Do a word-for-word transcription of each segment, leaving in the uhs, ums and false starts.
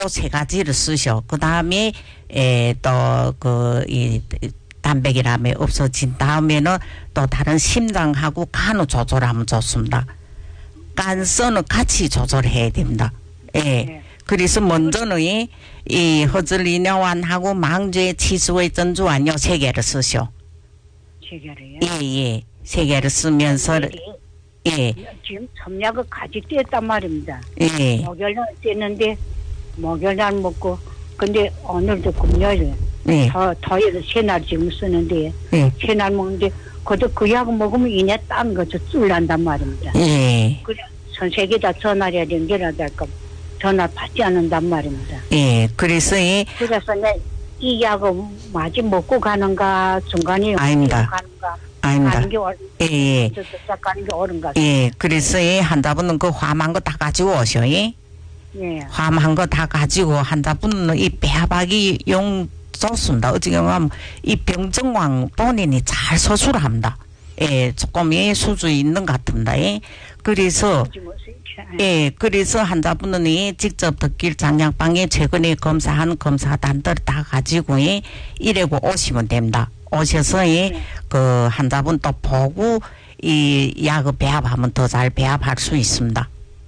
세 가지를 쓰셔. 그 다음에 또 그 이 단백이라면 없어진 다음에는 또 다른 심장하고 간을 조절하면 좋습니다. 간선은 같이 조절해야 됩니다. 예. 네. 그래서 먼저는 이, 이 허즐리뇨환하고 망주의 치수의 전주환 요 세 개를 쓰셔. 세 개를요? 예, 예. 세 개를 쓰면서 예. 지금 섭약을 가지 뗐단 말입니다. 예. 목요일날 뗐는데 목요일날 먹고 근데 오늘도 금요일 예. 더 더해서 세 날 지금 쓰는데 예. 세 날 먹는데 그것도 그 약 먹으면 이내 딴 것도 쫄난단 말입니다. 예. 그래 선생에다 전화를 연결해야 될까 전화 받지 않는단 말입니다. 예. 그래서 이 그래서 내 이 약을 마지 먹고 가는가 중간에 아닙니다. 가는가 아닙니다. 가는 게 옳, 예, 예. 가는 게 옳은가? 예. 그래서 이 환자분은 그 화만 거 다 가지고 오셔. 예. 예. 화만 거 다 가지고 환자분은 이 배합하기 용 좋습니다. 어찌 보면 이 병정왕 본인이 잘 소술합니다. 예, 조금 예, 수주 있는 것 같습니다. 예. 그래서 예, 그래서 환자분은 이 직접 덕길 장량방에 최근에 검사한 검사단들 다 가지고 예, 이래고 오시면 됩니다. 오셔서 예, 네. 그 환자분 또 보고 이 약을 배합하면 더 잘 배합할 수 있습니다.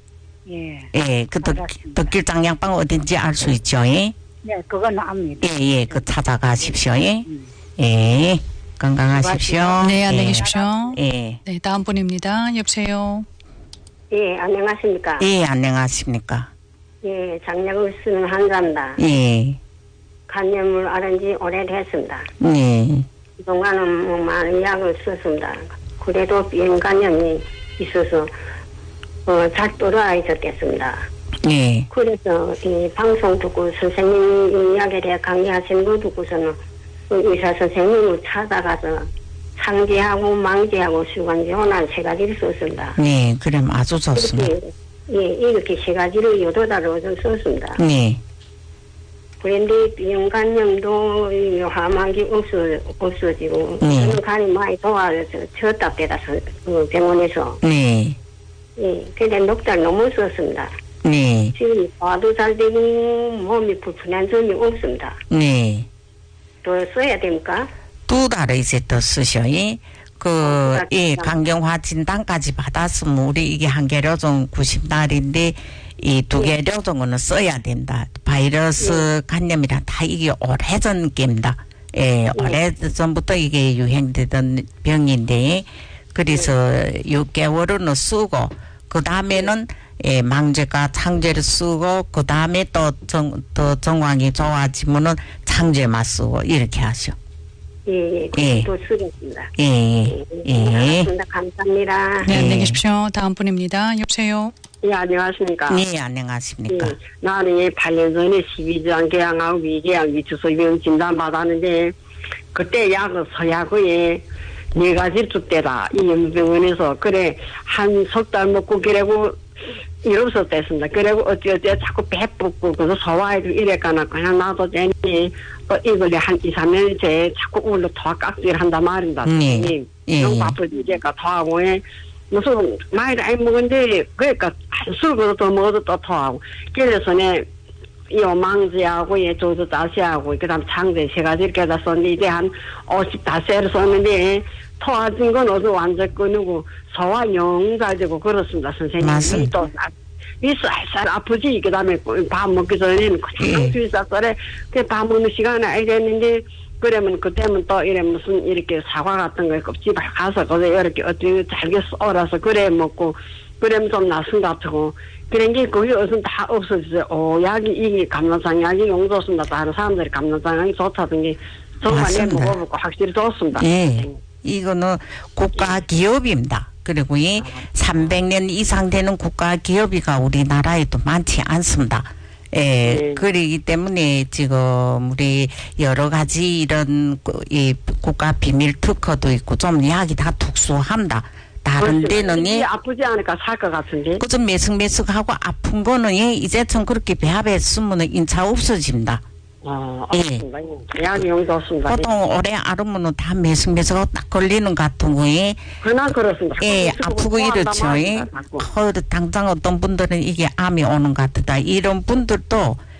예. 예, 그 덕, 덕길 장량방 어딘지 알 수 있죠. 예. 네, 그건 압니다. 예, 예, 그 찾아가십시오. 예. 예. 건강하십시오. 네, 안녕히 예. 계십시오. 예. 네, 다음 분입니다. 여보세요. 예, 안녕하십니까. 예, 안녕하십니까. 예, 장약을 쓰는 환자입니다. 예. 간염을 앓은 지 오래됐습니다. 예. 그동안은 뭐 많은 약을 썼습니다. 그래도 비행간염이 있어서 어, 잘 돌아와 있었겠습니다. 예. 그래서 이 방송 듣고 선생님 이야기에 대해 강의하시는 거 듣고서는 그 의사 선생님을 찾아가서 상지하고 망지하고 수관지 혼란 세 가지를 썼습니다. 네, 그럼 아주 좋습니다. 이렇게, 예, 이렇게 세 가지를 여덟 달을 좀 썼습니다. 네. 그런데 비형간염도 화막이 없어, 없어지고 네. 저는 간이 많이 도와서 졌다 빼다서 그 병원에서 네. 예, 근데 넉 달 넘어 썼습니다. 네. 지금 화도 잘 되고 몸이 불편한 점이 없습니다. 네. 더 써야 됩니까? 두 달을 이제 더 쓰셔. 예. 그, 어, 예, 강경화 진단까지 받았으면 우리 이게 한 개료종 구십 날인데 이 두 예. 개료종은 써야 된다. 바이러스 예. 간염이라 다 이게 오래전 게입니다. 예, 예. 오래전부터 이게 유행되던 병인데 그래서 육 개월은 쓰고 그 다음에는 예, 망제가 창제를 쓰고 그 다음에 또 정, 더 정황이 좋아지면은 창제만 쓰고 이렇게 하셔. 예, 예, 예. 또 쓰겠습니다. 예, 예, 예. 감사합니다. 감사합니다. 네, 안녕히 예. 계십시오. 다음 분입니다. 여보세요. 예, 안녕하십니까. 네, 안녕하십니까. 예, 나는 예, 팔 년 전에 십이 장 계양하고 위궤양 위추소변 진단 받았는데 그때 약을 서약에 네 가지 줬대라. 이 연병원에서 그래 한 석 달 먹고 그래고 이러면서 됐습니다. 그리고 어찌어찌 자꾸 배 붓고 그래서 소화해도 이래까나 그냥 놔도 되니 어, 이걸 한 이, 삼 년째 자꾸 울러 토하 깍질 한단 말입니다. 네. 선생님. 예, 너무 예. 바쁘니까 토하고 예. 무슨 많이 안 먹은데 그러니까 술 그릇 더 먹어도 또 토하고 그래서는 이 망지하고 예 조조 다시하고 그다음 창제 세 가지 이렇게 다 썼는데 이제 한 오십오 세를 썼는데 토하진 건 어디 완전 끊고 소화 영 잘 되고 그렇습니다 선생님. 맞습니다. 또 이 쌀쌀 아프지 그다음에 밥 먹기 전에는 그냥 쌀쌀해 그 밥 먹는 시간에 안 됐는데 그러면 그때면 또 이래 무슨 이렇게 사과 같은 거 껍질 가서 거기 이렇게 어떻게 잘게 썰어서 그래 먹고 그러면 좀 낯선 것 같고 그런 게 거기 어선 다 없어졌어요. 오 약이 이게 감염상 약이 용좋습니다. 다른 사람들이 감염상 약이 좋다던 게 정말 내 맞습니다. 먹어보고 확실히 좋습니다. 예. 이거는 국가 기업입니다. 그리고 이 삼백 년 이상 되는 국가 기업이가 우리나라에도 많지 않습니다. 예, 네. 그러기 때문에 지금 우리 여러 가지 이런 이 국가 비밀 특허도 있고 좀 약이 다 특수합니다. 다른 데는 예, 아프지 않을까 살 것 같은데. 그좀 매석매석하고 아픈 거는 예, 이제 좀 그렇게 배합했으면 인차 없어집니다. 어, 예. 없습니다. 약이 용좋습니다. 보통 오래 앓으면 다 매석매석 딱 걸리는 것 같은 거에 그나 그렇습니다. 예, 아프고 이렇죠. 예. 어, 당장 어떤 분들은 이게 암이 오는 것 같다. 이런 분들도